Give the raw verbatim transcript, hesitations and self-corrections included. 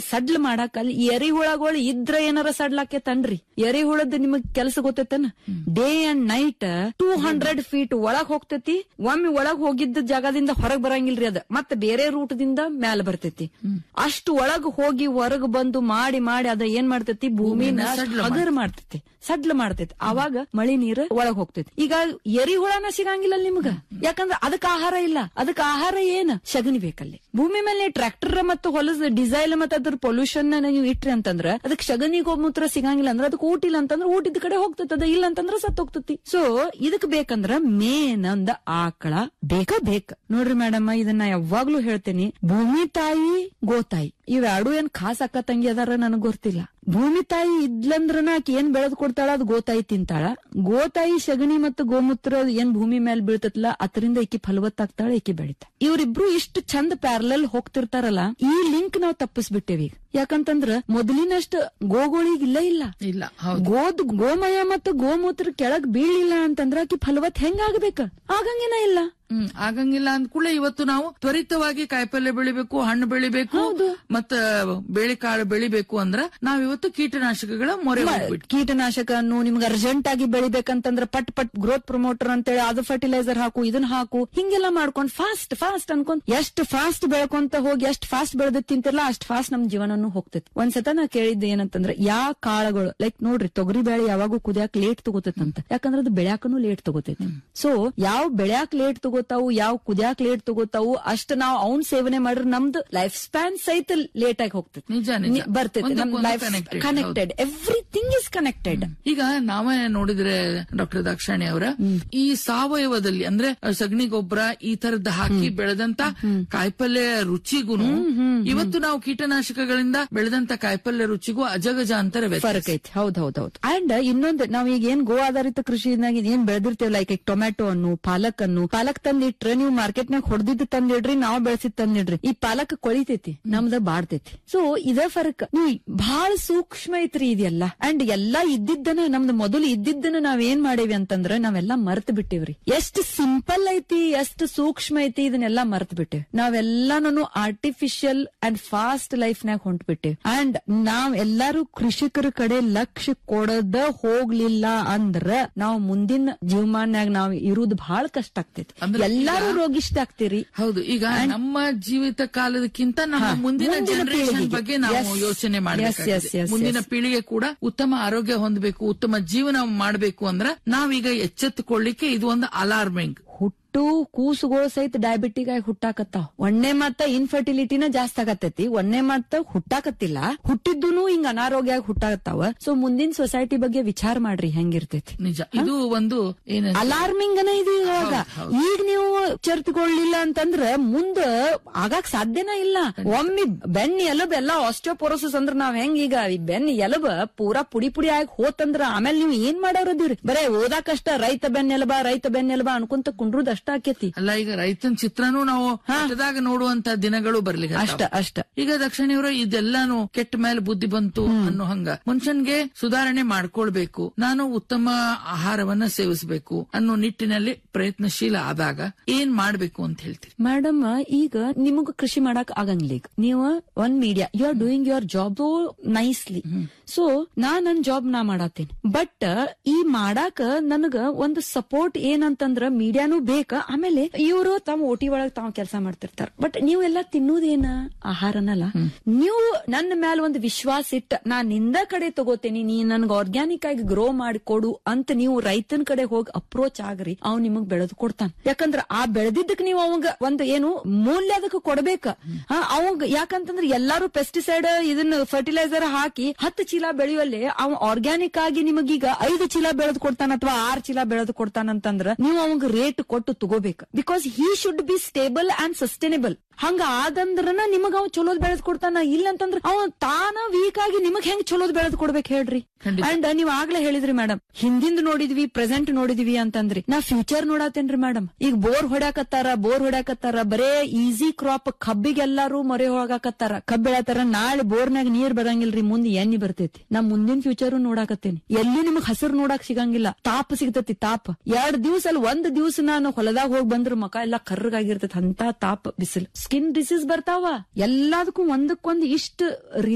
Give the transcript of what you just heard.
ಸಡ್ಲ್ ಮಾಡಾಕ ಅಲ್ಲಿ ಎರಿಹುಳಗಳು ಇದ್ರ ಏನಾರ ಸಡ್ಲಾಕೇತನ್ರಿ. ಎರಿಹುಳದ್ ನಿಮಗ್ ಕೆಲಸ ಗೊತ್ತೈತನ, day and night two hundred feet ಒಳಗ್ ಹೋಗ್ತೈತಿ. ಒಮ್ಮೆ ಒಳಗ್ ಹೋಗಿದ್ದ ಜಾಗದಿಂದ ಹೊರಗ್ ಬರಂಗಿಲ್ರಿ ಅದ, ಮತ್ತೆ ಬೇರೆ ರೂಟ್ ದಿಂದ ಮ್ಯಾಲ ಬರ್ತೈತಿ. ಅಷ್ಟು ಒಳಗ್ ಹೋಗಿ ಹೊರಗ್ ಬಂದು ಮಾಡಿ ಮಾಡಿ ಅದ ಏನ್ ಮಾಡ್ತೈತಿ, ಭೂಮಿನ ಹಗರ್ ಮಾಡ್ತೈತಿ, ಸಡ್ಲ್ ಮಾಡ್ತೈತಿ. ಅವಾಗ ಮಳಿ ನೀರ್ ಒಳಗ್ ಹೋಗ್ತೈತಿ. ಈಗ ಎರಿಹುಳನ ಸಿಗಂಗಿಲ್ಲ ನಿಮ್ಗ, ಯಾಕಂದ್ರ ಅದಕ್ ಆಹಾರ ಇಲ್ಲ. ಅದಕ್ ಆಹಾರ ಏನ್, ಸಗಣಿ ಬೇಕಲ್ಲಿ. ಭೂಮಿ ಮೇಲೆ ಟ್ರ್ಯಾಕ್ಟರ್ ಮತ್ತು ಹೊಲದ ಡಿಸೈಲ್ ಮತ್ತೆ ಅದ್ರ ಪೊಲ್ಯೂಷನ್ ನೀವು ಇಟ್ರಿ ಅಂತಂದ್ರ ಅದಕ್ಕೆ ಸಗಣಿ ಗೋಮೂತ್ರ ಸಿಗಂಗಿಲ್ಲ. ಅಂದ್ರೆ ಅದಕ್ಕೆ ಊಟ ಇಲ್ಲ ಅಂತಂದ್ರೆ ಊಟದ ಕಡೆ ಹೋಗ್ತದ, ಅದ ಇಲ್ಲ ಅಂತಂದ್ರ ಸತ್ ಹೋಗ್ತತಿ. ಸೊ ಇದಕ್ ಬೇಕಂದ್ರ ಮೇನ್ ಅಂದ ಆಕಳ ಬೇಕ ಬೇಕ ನೋಡ್ರಿ ಮೇಡಮ್. ಇದನ್ನ ಯಾವಾಗ್ಲೂ ಹೇಳ್ತೇನಿ, ಭೂಮಿ ತಾಯಿ ಗೋತಾಯಿ ಇವೆರಡು ಏನ್ ಖಾಸ್ ಅಕ್ಕ ತಂಗಿ ಅದಾರ ನನಗ್ ಗೊತ್ತಿಲ್ಲ. ಭೂಮಿ ತಾಯಿ ಇದ್ಲಂದ್ರನ ಆಕಿ ಏನ್ ಬೆಳೆದ್ ಕೊಡ್ತಾಳ ಅದು ಗೋತಾಯಿ ತಿಂತಾಳ. ಗೋತಾಯಿ ಸಗಣಿ ಮತ್ತು ಗೋಮೂತ್ರ ಏನ್ ಭೂಮಿ ಮೇಲೆ ಬೀಳ್ತತ್ಲ ಅದರಿಂದ ಈಕಿ ಫಲವತ್ತಾಗ್ತಾಳ, ಈಕಿ ಬೆಳಿತ. ಇವ್ರಿಬ್ರು ಇಷ್ಟು ಚಂದ ಪ್ಯಾರಲಲ್ ಹೋಗ್ತಿರ್ತಾರಲ್ಲ, ಈ ಲಿಂಕ್ ನಾವ್ ತಪ್ಪಿಸ್ಬಿಟ್ಟೇವಿ. ಯಾಕಂತಂದ್ರ ಮೊದಲಿನಷ್ಟ ಗೋಗಳಿಗ್ ಇಲ್ಲ ಇಲ್ಲ ಇಲ್ಲ ಗೋದ್ ಗೋಮಯ ಮತ್ತು ಗೋಮೂತ್ರ ಕೆಳಗ್ ಬೀಳಿಲ್ಲ ಅಂತಂದ್ರ ಆಕಿ ಫಲವತ್ ಹೆಂಗ ಆಗ್ಬೇಕ, ಆಗಂಗೇನ ಇಲ್ಲ. ಹ್ಮ್ ಆಗಂಗಿಲ್ಲ ಅಂದ್ಕೂಳೆ ಇವತ್ತು ನಾವು ತ್ವರಿತವಾಗಿ ಕಾಯಿಪಲ್ಯ ಬೆಳಿಬೇಕು, ಹಣ್ಣು ಬೆಳಿಬೇಕು, ಮತ್ತ ಬೇಳೆಕಾಳು ಬೆಳಿಬೇಕು ಅಂದ್ರ ನಾವ್ ಇವತ್ತು ಕೀಟನಾಶಕಗಳ ಮೊರೆ ಹೋಗ್ಬಿಟ್ಟು ಕೀಟನಾಶಕನ್ನು ನಿಮ್ಗೆ ಅರ್ಜೆಂಟ್ ಆಗಿ ಬೆಳಿಬೇಕಂತಂದ್ರ ಪಟ್ ಪಟ್ ಗ್ರೋತ್ ಪ್ರಮೋಟರ್ ಅಂತೇಳಿ ಅದು ಫರ್ಟಿಲೈಸರ್ ಹಾಕು, ಇದನ್ನ ಹಾಕು, ಹಿಂಗೆಲ್ಲ ಮಾಡ್ಕೊಂಡ್ ಫಾಸ್ಟ್ ಫಾಸ್ಟ್ ಅನ್ಕೊಂಡ್ ಎಷ್ಟು ಫಾಸ್ಟ್ ಬೆಳ್ಕೊಂತ ಹೋಗಿ ಎಷ್ಟು ಫಾಸ್ಟ್ ಬೆಳೆದ ತಿಂತಿರಲ್ಲ ಅಷ್ಟ್ ಫಾಸ್ಟ್ ನಮ್ ಜೀವನನು ಹೋಗ್ತೈತಿ. ಒಂದ್ಸತ ನಾ ಕೇಳಿದ್ದೆ ಏನಂತಂದ್ರ ಯಾ ಕಾಳುಗಳು ಲೈಕ್ ನೋಡ್ರಿ ತೊಗರಿ ಬೇಳೆ ಯಾವಾಗೂ ಕುದಿಯಾಕ ಲೇಟ್ ತಗೋತೈತಂತ, ಯಾಕಂದ್ರ ಅದು ಬೆಳ್ಯಾಕನು ಲೇಟ್ ತಗೋತೈತಿ. ಸೊ ಯಾವ ಬೆಳ್ಯಾಕ್ ಲೇಟ್ ತಗೋತಾವು, ಯಾವ ಕುದಿಯಾಕ್ ಲೇಟ್ ತಗೋತಾವು, ಅಷ್ಟ ನಾವ್ ಅವ್ನ್ ಸೇವನೆ ಮಾಡ್ರ ನಮ್ದು ಲೈಫ್ ಸ್ಪ್ಯಾನ್ ಸಹಿತ ಲೇಟ್ ಆಗಿ ಹೋಗ್ತೈತಿ, ಬರ್ತೈತಿ. ನಮ್ life connected, everything is connected. ಈಗ ನಾವೇ ನೋಡಿದ್ರೆ ಡಾಕ್ಟರ್ ದಾಕ್ಷಾಣಿ ಅವರ ಈ ಸಾವಯವದಲ್ಲಿ ಅಂದ್ರೆ ಸಗಣಿ ಗೊಬ್ಬರ ಈ ತರದ್ ಹಾಕಿ ಬೆಳೆದಂತ ಕಾಯಿಪಲ್ಯ ರುಚಿಗೂನು ಇವತ್ತು ನಾವು ಕೀಟನಾಶಕಗಳಿಂದ ಬೆಳೆದಂತ ಕಾಯಿಪಲ್ಯ ರುಚಿಗೂ ಅಜಗಜಾಂತರ ಫರಕ್ ಐತಿ. ಹೌದ್ ಹೌದ್ ಹೌದು. ಅಂಡ್ ಇನ್ನೊಂದು ನಾವ್ ಈಗ ಏನ್ ಗೋ ಆಧಾರಿತ ಕೃಷಿನಾಗ ಏನ್ ಬೆಳೆದಿರ್ತೇವೆ ಲೈಕ್ ಟೊಮ್ಯಾಟೊ ಅನ್ನು, ಪಾಲಕ್ ಅನ್ನು, ಪಾಲಕ್ ತಂದಿಟ್ರೆ ನೀವು ಮಾರ್ಕೆಟ್ ನಾಗ ಹೊಡೆದಿದ್ದು ತಂದಿಡ್ರಿ, ನಾವ್ ಬೆಳೆಸಿದ್ ತಂದಿಡ್ರಿ, ಈ ಪಾಲಕ್ ಕೊಳಿತೈತಿ, ನಮ್ದ ಬಾಡ್ತೈತಿ. ಸೊ ಇದೇ ಫರಕ್. ನೀವ್ ಬಹಳ ಸೂಕ್ಷ್ಮ ಐತ್ರಿ ಇದೆಲ್ಲ. ಅಂಡ್ ಎಲ್ಲಾ ಇದ್ದಿದ್ದನ ನಮ್ದು ಮೊದಲು ಇದ್ದಿದ್ದನ್ನ ನಾವ್ ಏನ್ ಮಾಡೇವಿ ಅಂತಂದ್ರ ನಾವೆಲ್ಲಾ ಮರ್ತ್ ಬಿಟ್ಟೇವ್ರಿ. ಎಷ್ಟ್ ಸಿಂಪಲ್ ಐತಿ, ಎಷ್ಟ್ ಸೂಕ್ಷ್ಮ ಐತಿ, ಇದನ್ನೆಲ್ಲಾ ಮರ್ತ್ ಬಿಟ್ಟೇವ್. ನಾವೆಲ್ಲಾನು ಆರ್ಟಿಫಿಷಿಯಲ್ ಅಂಡ್ ಫಾಸ್ಟ್ ಲೈಫ್ ನಾಗ ಹೊಂಟ್ಬಿಟ್ಟೇವ್. ಅಂಡ್ ನಾವ್ ಎಲ್ಲಾರು ಕೃಷಿಕರ ಕಡೆ ಲಕ್ಷ್ಯ ಕೊಡದ ಹೋಗ್ಲಿಲ್ಲ ಅಂದ್ರ ನಾವ್ ಮುಂದಿನ ಜೀವಮಾನ್ಯಾಗ ನಾವ್ ಇರುವುದು ಬಹಳ ಕಷ್ಟ ಆಗ್ತೈತಿ. ಎಲ್ಲಾರು ರೋಗಿಷ್ಟ ಆಗ್ತೀರಿ. ಹೌದು. ಈಗ ನಮ್ಮ ಜೀವಿತ ಕಾಲದಕ್ಕಿಂತ ನಮ್ಮ ಮುಂದಿನ ಜನರೇಷನ್ ಬಗ್ಗೆ ನಾವು ಯೋಚನೆ ಮಾಡಬೇಕು. ಮುಂದಿನ ಪೀಳಿಗೆ ಕೂಡ ಉತ್ತಮ ಆರೋಗ್ಯ ಹೊಂದಬೇಕು, ಉತ್ತಮ ಜೀವನ ಮಾಡಬೇಕು ಅಂದ್ರ ನಾವೀಗ ಎಚ್ಚೆತ್ತುಕೊಳ್ಳಿಕ್ಕೆ ಇದು ಒಂದು ಅಲಾರ್ಮಿಂಗ್. ಹುಟ್ಟು ಕೂಸುಗಳು ಸಹಿತ ಡಯಾಬಿಟಿಕ್ ಆಗಿ ಹುಟ್ಟಾಕತ್ತಾವ. ಒಣ್ಣೆ ಮತ್ತ ಇನ್ಫರ್ಟಿಲಿಟಿನ ಜಾಸ್ತಿ ಆಗತ್ತೈತಿ, ಒಣ್ಣೆ ಮತ್ತ ಹುಟ್ಟಾಕತ್ತಿಲ್ಲ, ಹುಟ್ಟಿದ್ದೂನು ಹಿಂಗ ಅನಾರೋಗ್ಯ ಆಗಿ ಹುಟ್ಟಾಕತ್ತಾವ. ಸೊ ಮುಂದಿನ ಸೊಸೈಟಿ ಬಗ್ಗೆ ವಿಚಾರ ಮಾಡ್ರಿ ಹೆಂಗಿರ್ತೈತಿ. ನಿಜ, ಇದು ಒಂದು ಅಲಾರ್ಮಿಂಗ್ ಅನ ಇದು. ಇವಾಗ ಈಗ ನೀವು ಎಚ್ಚೆತ್ತುಕೊಳ್ಳಿಲ್ಲ ಅಂತಂದ್ರ ಮುಂದ ಆಗಾಕ್ ಸಾಧ್ಯನ ಇಲ್ಲ. ಒಮ್ಮೆ ಬೆನ್ನಿ ಎಲಬ್ ಎಲ್ಲಾ ಆಸ್ಟಿಯೋಪೊರೋಸಿಸ್ ಅಂದ್ರ ನಾವ್ ಹೆಂಗ ಈಗ ಬೆನ್ನಿ ಎಲಬ ಪೂರಾ ಪುಡಿ ಪುಡಿ ಆಗಿ ಹೋತಂದ್ರ ಆಮೇಲೆ ನೀವು ಏನ್ ಮಾಡೋರದಿರಿ, ಬರೇ ಓದಾಕಷ್ಟ ರೈತ ಬೆನ್ನೆಲಬ ರೈತ ಬೆನ್ನೆಲಬ ಅನ್ಕೊಂತ ಕುಂಡ್ರುದ್ ಅಷ್ಟ ಆಕೇತಿ. ಅಲ್ಲ ಈಗ ರೈತನ ಚಿತ್ರನೂ ನಾವು ಹಟ್ಟದಾಗ ನೋಡುವಂತ ದಿನಗಳು ಬರ್ಲಿ ಅಷ್ಟ ಅಷ್ಟ. ಈಗ ದಕ್ಷಿಣಿಯವರು ಇದೆಲ್ಲಾನು ಕೆಟ್ಟ ಮೇಲೆ ಬುದ್ಧಿ ಬಂತು ಅನ್ನೋ ಹಂಗ ಮನುಷ್ಯನ್ಗೆ ಸುಧಾರಣೆ ಮಾಡ್ಕೊಳ್ಬೇಕು, ನಾನು ಉತ್ತಮ ಆಹಾರವನ್ನ ಸೇವಿಸಬೇಕು ಅನ್ನೋ ನಿಟ್ಟಿನಲ್ಲಿ ಪ್ರಯತ್ನಶೀಲ ಆದಾಗ ಏನ್ ಮಾಡ್ಬೇಕು ಅಂತ ಹೇಳ್ತೀರಿ ಮೇಡಮ್? ಈಗ ನಿಮಗ ಕೃಷಿ ಮಾಡಕ್ ಆಗಂಗಿಲ್ಲ. ಈಗ ನೀವು ಒಂದ್ media you are doing your job nicely. So ನಾ ನನ್ ಜಾಬ್ ನಾ ಮಾಡತ್ತೇನೆ, ಬಟ್ ಈ ಮಾಡಾಕ ನನಗ ಒಂದು ಸಪೋರ್ಟ್ ಏನಂತಂದ್ರ ಮೀಡಿಯಾನು ಬೇಕ. ಆಮೇಲೆ ಇವರು ತಮ್ಮ ಓಟಿ ಒಳಗ್ ತಾವ್ ಕೆಲಸ ಮಾಡ್ತಿರ್ತಾರ, ಬಟ್ ನೀವೆಲ್ಲಾ ತಿನ್ನುವುದೇನ ಆಹಾರನಲ್ಲ. ನೀವು ನನ್ನ ಮ್ಯಾಲ ಒಂದು ವಿಶ್ವಾಸ ಇಟ್ಟ ನಾ ನಿಂದ ಕಡೆ ತಗೋತೇನಿ, ನೀ ನನ್ಗ ಆರ್ಗ್ಯಾನಿಕ್ ಆಗಿ ಗ್ರೋ ಮಾಡಿ ಕೊಡು ಅಂತ ನೀವು ರೈತನ ಕಡೆ ಹೋಗಿ ಅಪ್ರೋಚ್ ಆಗ್ರಿ, ಅವ್ ನಿಮಗ್ ಬೆಳೆದು ಕೊಡ್ತಾನ. ಯಾಕಂದ್ರ ಆ ಬೆಳೆದಿದ್ದಕ್ ನೀವು ಅವಂಗ ಒಂದು ಏನು ಮೂಲ್ಯ ಅದಕ್ಕೆ ಕೊಡ್ಬೇಕ. ಅವಂಗ ಯಾಕಂತಂದ್ರ ಎಲ್ಲಾರು ಪೆಸ್ಟಿಸೈಡ್ ಇದನ್ನ ಫರ್ಟಿಲೈಸರ್ ಹಾಕಿ ಹತ್ತು ಚೀಲ ಬೆಳೆಯುವಲ್ಲಿ ಅವ ಆರ್ಗ್ಯಾನಿಕ್ ಆಗಿ ನಿಮಗೀಗ ಐದು ಚೀಲ ಬೆಳೆದು ಕೊಡ್ತಾನ ಅಥವಾ ಆರ್ ಚೀಲ ಬೆಳೆದು ಕೊಡ್ತಾನಂತಂದ್ರ ನೀವು ಅವಂಗ ರೇಟ್ ಕೊಟ್ಟು ತಗೋಬೇಕು. Because he should be stable and sustainable. ಹಂಗ ಆದಂದ್ರನ ನಿಮಗ ಅವ್ ಚಲೋದ್ ಬೆಳೆದ್ ಕೊಡ್ತಾನ. ಇಲ್ಲ ಅಂತಂದ್ರ ಅವ ತಾನ ವೀಕ್ ಆಗಿ ನಿಮಗ್ ಹೆಂಗ್ ಚಲೋದ್ ಬೆಳೆದ್ ಕೊಡ್ಬೇಕು ಹೇಳ್ರಿ. ಅಂಡ್ ನೀವ್ ಆಗ್ಲೇ ಹೇಳಿದ್ರಿ ಮೇಡಮ್, ಹಿಂದಿಂದ ನೋಡಿದ್ವಿ ಪ್ರೆಸೆಂಟ್ ನೋಡಿದ್ವಿ ಅಂತಂದ್ರಿ, ನಾ ಫ್ಯೂಚರ್ ನೋಡತ್ತೇನ್ರಿ ಮೇಡಮ್. ಈಗ ಬೋರ್ ಹೊಡ್ಯಾಕತ್ತಾರ ಬೋರ್ ಹೊಡ್ಯಾಕತ್ತಾರ ಬರೇ ಈಸಿ ಕ್ರಾಪ್ ಕಬ್ಬಿಗೆಲ್ಲಾರು ಮೊರೆ ಹೋಗಾಕತ್ತಾರ, ಕಬ್ಬ್ ಬೆಳತಾರ. ನಾಳೆ ಬೋರ್ನಾಗ ನೀರ್ ಬರಂಗಿಲ್ರಿ, ಮುಂದೆ ಎಣ್ಣಿ ಬರ್ತೈತಿ. ನಾ ಮುಂದಿನ ಫ್ಯೂಚರ್ ನೋಡಾಕತ್ತೇನಿ. ಎಲ್ಲಿ ನಿಮಗ್ ಹಸಿರು ನೋಡಾಕ್ ಸಿಗಂಗಿಲ್ಲ, ತಾಪ ಸಿಗ್ತತಿ. ತಾಪ ಎರಡ್ ದಿವ್ಸ ಅಲ್ಲಿ ಒಂದ್ ದಿವ್ಸ ನಾನು ಹೊಲದಾಗ ಹೋಗಿ ಬಂದ್ರ ಮಕ ಎಲ್ಲಾ ಕರ್ರಗಾಗಿರ್ತೈತಿ. ಅಂತ ತಾಪ ಬಿಸಿಲು, ಸ್ಕಿನ್ ಡಿಸೀಸ್ ಬರ್ತಾವ. ಎಲ್ಲದಕ್ಕೂ ಒಂದಕ್ಕೊಂದು ಇಷ್ಟ